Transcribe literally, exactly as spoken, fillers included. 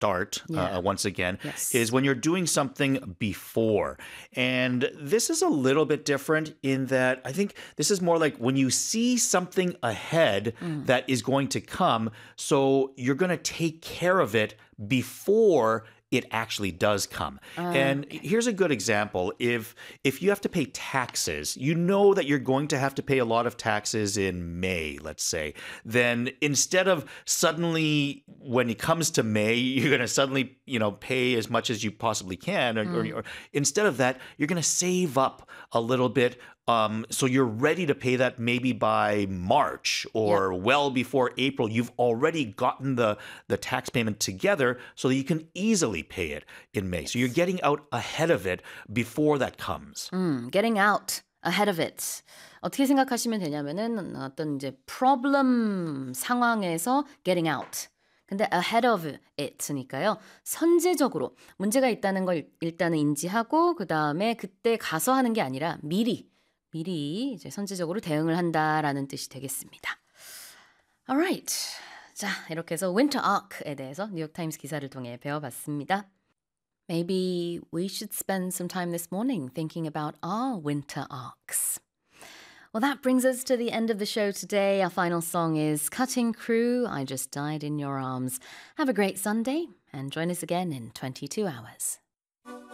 start, Yeah. uh, once again, Yes. is when you're doing something before. And this is a little bit different in that I think this is more like when you see something ahead that is going to come, so you're going to take care of it before it actually does come. And here's a good example. If if you have to pay taxes, you know that you're going to have to pay a lot of taxes in May, let's say. Then instead of suddenly when it comes to May, you're going to suddenly, you know, pay as much as you possibly can or, or, or instead of that, you're going to save up a little bit um, so you're ready to pay that maybe by March or well before April. You've already gotten the, the tax payment together so that you can easily pay it in May. So you're getting out ahead of it before that comes. 음, getting out ahead of it. 어떻게 생각하시면 되냐면은 어떤 이제 problem 상황에서 getting out. 근데 ahead of it니까요. 선제적으로 문제가 있다는 걸 일단은 인지하고 그 다음에 그때 가서 하는 게 아니라 미리 미리 이제 선제적으로 대응을 한다라는 뜻이 되겠습니다. Alright. 자, 이렇게 해서 winter arc에 대해서 뉴욕타임스 기사를 통해 배워봤습니다. Maybe we should spend some time this morning thinking about our winter arcs. Well, that brings us to the end of the show today. Our final song is Cutting Crew, I Just Died in Your Arms. Have a great Sunday and join us again in twenty-two hours.